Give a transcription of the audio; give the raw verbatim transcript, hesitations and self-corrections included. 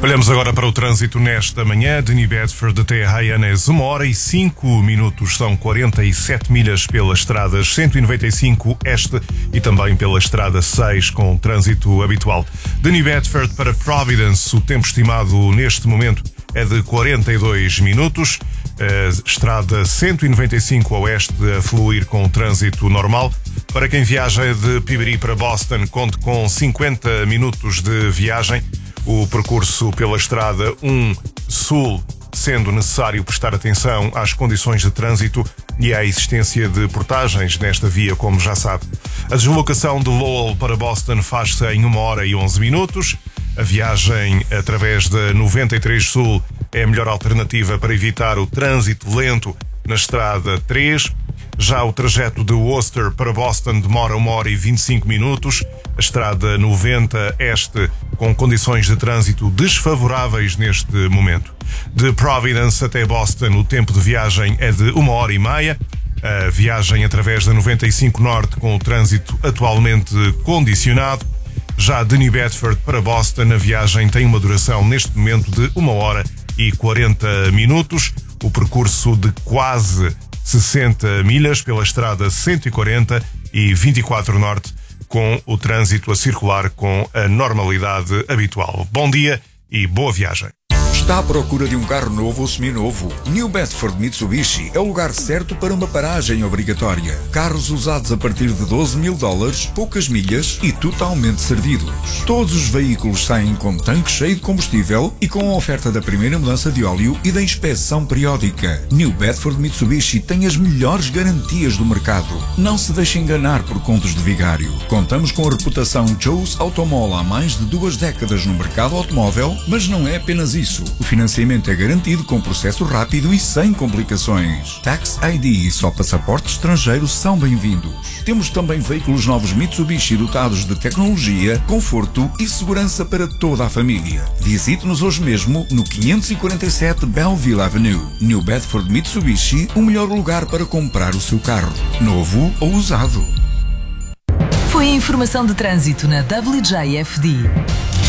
Olhamos agora para o trânsito nesta manhã. De New Bedford até Hyannis, uma hora e cinco minutos. São quarenta e sete milhas pelas estradas cento e noventa e cinco Este e também pela estrada seis, com trânsito habitual. De New Bedford para Providence, o tempo estimado neste momento é de quarenta e dois minutos. A estrada cento e noventa e cinco Oeste a fluir com trânsito normal. Para quem viaja de Piberi para Boston, conte com cinquenta minutos de viagem. O percurso pela estrada um Sul, sendo necessário prestar atenção às condições de trânsito e à existência de portagens nesta via, como já sabe. A deslocação de Lowell para Boston faz-se em uma hora e onze minutos. A viagem através da noventa e três Sul é a melhor alternativa para evitar o trânsito lento na estrada três. Já o trajeto de Worcester para Boston demora uma hora e vinte e cinco minutos. A estrada noventa Este com condições de trânsito desfavoráveis neste momento. De Providence até Boston, o tempo de viagem é de uma hora e meia. A viagem através da noventa e cinco Norte com o trânsito atualmente condicionado. Já de New Bedford para Boston, a viagem tem uma duração neste momento de uma hora e quarenta minutos. O percurso de quase sessenta milhas pela estrada cento e quarenta e vinte e quatro Norte, com o trânsito a circular com a normalidade habitual. Bom dia e boa viagem. Está à procura de um carro novo ou seminovo? New Bedford Mitsubishi é o lugar certo para uma paragem obrigatória. Carros usados a partir de doze mil dólares, poucas milhas e totalmente servidos. Todos os veículos saem com tanque cheio de combustível e com a oferta da primeira mudança de óleo e da inspeção periódica. New Bedford Mitsubishi tem as melhores garantias do mercado. Não se deixe enganar por contos de vigário. Contamos com a reputação Joe's Automall há mais de duas décadas no mercado automóvel, mas não é apenas isso. O financiamento é garantido com processo rápido e sem complicações. Tax I D e só passaporte estrangeiro são bem-vindos. Temos também veículos novos Mitsubishi dotados de tecnologia, conforto e segurança para toda a família. Visite-nos hoje mesmo no quinhentos e quarenta e sete Belleville Avenue. New Bedford Mitsubishi, o melhor lugar para comprar o seu carro, novo ou usado. Foi a informação de trânsito na W J F D.